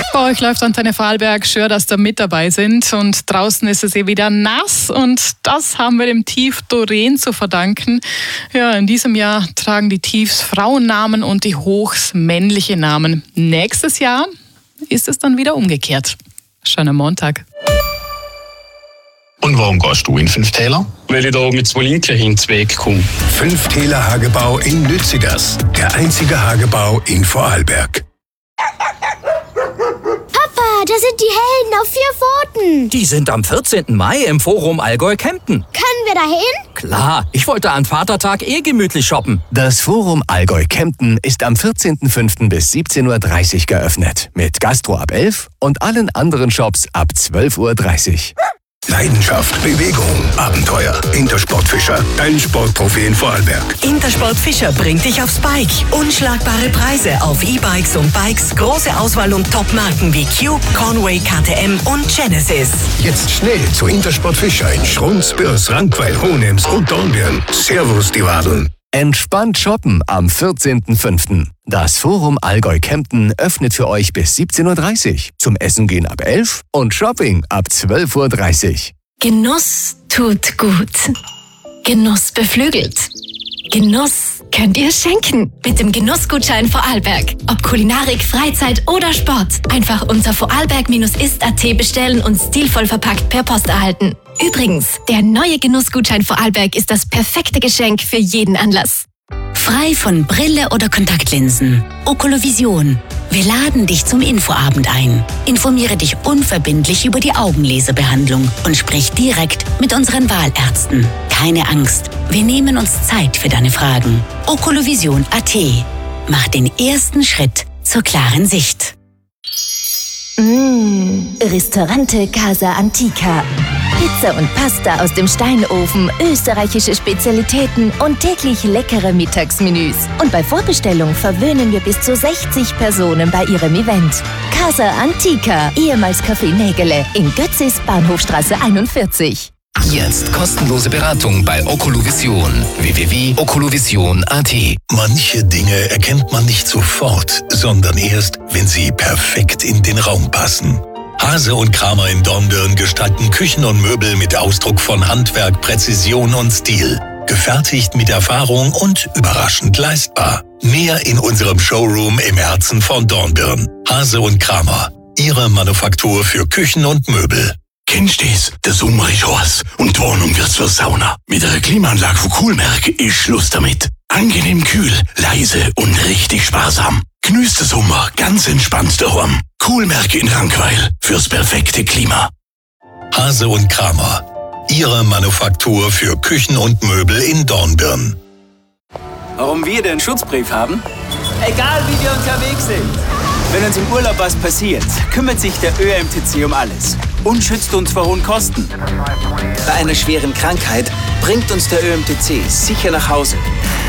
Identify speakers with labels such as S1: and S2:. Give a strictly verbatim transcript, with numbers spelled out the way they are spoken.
S1: Bei euch läuft Antenne Vorarlberg. Schön, dass ihr mit dabei sind. Und draußen ist es eh wieder nass. Und das haben wir dem Tief Doreen zu verdanken. Ja, in diesem Jahr tragen die Tiefs Frauennamen und die Hochs männliche Namen. Nächstes Jahr ist es dann wieder umgekehrt. Schönen Montag.
S2: Und warum gehst du in Fünftäler?
S3: Weil ich da mit zwei Linken hinzuweg komme.
S4: Fünftäler Hagebau in Lützigers. Der einzige Hagebau in Vorarlberg.
S5: Papa, da sind die Helden auf vier Pfoten.
S6: Die sind am vierzehnten Mai im Forum Allgäu Kempten.
S5: Können wir da hin?
S6: Klar, ich wollte an Vatertag eh gemütlich shoppen.
S7: Das Forum Allgäu Kempten ist am vierzehnten fünften bis siebzehn Uhr dreißig geöffnet. Mit Gastro ab elf und allen anderen Shops ab zwölf Uhr dreißig.
S4: Leidenschaft, Bewegung, Abenteuer. Intersport Fischer, dein Sportprofi in Vorarlberg.
S8: Intersport Fischer bringt dich aufs Bike. Unschlagbare Preise auf E-Bikes und Bikes, große Auswahl und Top-Marken wie Cube, Conway, K T M und Genesis.
S4: Jetzt schnell zu Intersport Fischer in Schrunz, Bürs, Rankweil, Hohenems und Dornbirn. Servus, die Wadeln.
S7: Entspannt shoppen am vierzehnten fünften. Das Forum Allgäu Kempten öffnet für euch bis siebzehn Uhr dreißig. Zum Essen gehen ab elf und Shopping ab zwölf Uhr dreißig.
S9: Genuss tut gut. Genuss beflügelt. Genuss könnt ihr schenken mit dem Genussgutschein Vorarlberg. Ob Kulinarik, Freizeit oder Sport. Einfach unter vorarlberg Bindestrich ist Punkt at bestellen und stilvoll verpackt per Post erhalten. Übrigens, der neue Genussgutschein Vorarlberg ist das perfekte Geschenk für jeden Anlass.
S8: Frei von Brille oder Kontaktlinsen. Okolovision. Wir laden dich zum Infoabend ein. Informiere dich unverbindlich über die Augenlaserbehandlung und sprich direkt mit unseren Wahlärzten. Keine Angst, wir nehmen uns Zeit für deine Fragen. Okolovision Punkt at. Mach den ersten Schritt zur klaren Sicht.
S10: Mmh, Ristorante Casa Antica. Pizza und Pasta aus dem Steinofen, österreichische Spezialitäten und täglich leckere Mittagsmenüs. Und bei Vorbestellung verwöhnen wir bis zu sechzig Personen bei ihrem Event. Casa Antica, ehemals Café Nägele, in Götzis, Bahnhofstraße einundvierzig.
S11: Jetzt kostenlose Beratung bei Okolovision. w w w punkt okolovision punkt at.
S4: Manche Dinge erkennt man nicht sofort, sondern erst, wenn sie perfekt in den Raum passen. Hase und Kramer in Dornbirn gestalten Küchen und Möbel mit Ausdruck von Handwerk, Präzision und Stil. Gefertigt mit Erfahrung und überraschend leistbar. Mehr in unserem Showroom im Herzen von Dornbirn. Hase und Kramer, ihre Manufaktur für Küchen und Möbel.
S12: Kennst du das? Der Sommer ist heiß und die Wohnung wird zur Sauna. Mit einer Klimaanlage von Coolmerk ist Schluss damit. Angenehm kühl, leise und richtig sparsam. Genießt den Sommer ganz entspannt daheim. Coolmerk in Rankweil fürs perfekte Klima.
S4: Hase und Kramer, ihre Manufaktur für Küchen und Möbel in Dornbirn.
S13: Warum wir den Schutzbrief haben? Egal wie wir unterwegs sind. Wenn uns im Urlaub was passiert, kümmert sich der Ö M T C um alles und schützt uns vor hohen Kosten. Bei einer schweren Krankheit bringt uns der Ö M T C sicher nach Hause.